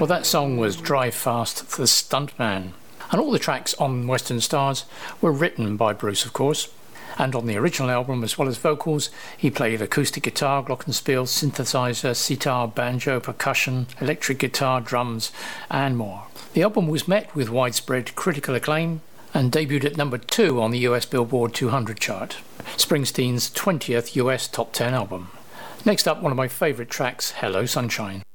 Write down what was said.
Well, that song was Drive Fast, The Stuntman. And all the tracks on Western Stars were written by Bruce, of course. And on the original album, as well as vocals, he played acoustic guitar, glockenspiel, synthesizer, sitar, banjo, percussion, electric guitar, drums, and more. The album was met with widespread critical acclaim and debuted at number 2 on the US Billboard 200 chart, Springsteen's 20th US Top 10 album. Next up, one of my favourite tracks, Hello Sunshine.